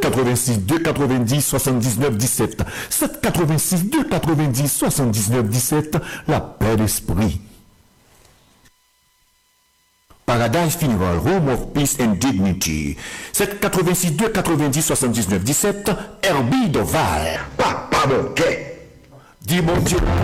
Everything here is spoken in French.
786 290 79 17. 786 290 79 17. La paix d'esprit. Paradise Funeral, Home of Peace and Dignity. 786 290 79 17. Herbie Doval. Papa Bouquet. Dis mon Dieu.